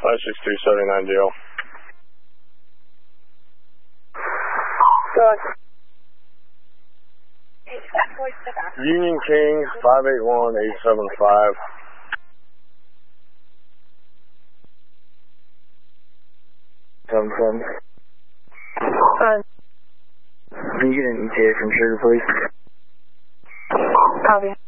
56279 DL. Go on. Union King 581875. Can you get an ETA from Sugar, please? Copy.